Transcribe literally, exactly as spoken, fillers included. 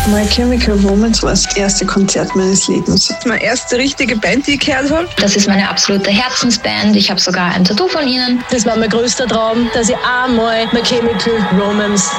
My Chemical Romance war das erste Konzert meines Lebens. Das ist meine erste richtige Band, die ich gehört habe. Das ist meine absolute Herzensband. Ich habe sogar ein Tattoo von ihnen. Das war mein größter Traum, dass ich einmal My Chemical Romance